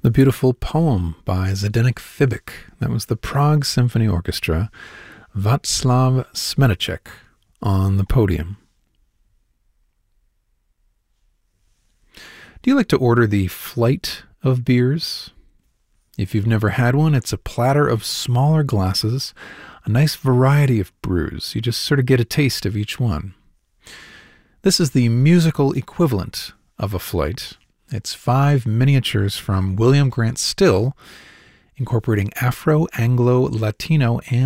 The beautiful poem by Zdeněk Fibik. That was the Prague Symphony Orchestra, Václav Smetacek on the podium. Do you like to order the flight of beers? If you've never had one, it's a platter of smaller glasses, a nice variety of brews. You just sort of get a taste of each one. This is the musical equivalent of a flight. It's 5 miniatures from William Grant Still, incorporating Afro, Anglo, Latino, and